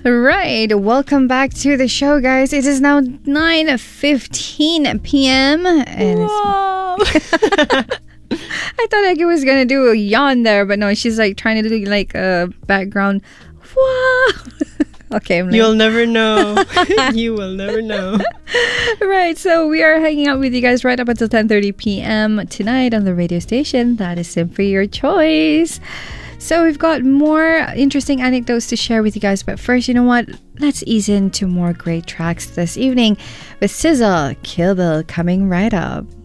Right, welcome back to the show, guys. It is now 9:15 p.m. and Whoa. I thought like it was gonna do a yawn there, but no, she's like trying to do like a background. Wow. Okay, I'm like, You'll never know. You will never know. Right, so we are hanging out with you guys right up until 10:30 p.m. tonight on the radio station that is simply your choice. So we've got more interesting anecdotes to share with you guys, but first, you know what? Let's ease into more great tracks this evening with SZA, Kill Bill coming right up.